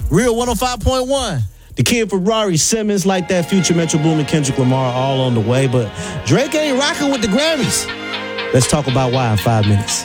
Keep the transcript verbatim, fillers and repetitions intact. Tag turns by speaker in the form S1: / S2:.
S1: Real one oh five point one.
S2: The Kid Ferrari, Simmons, like that, Future, Metro Boomin, Kendrick Lamar, all on the way. But Drake ain't rocking with the Grammys. Let's talk about why in five minutes.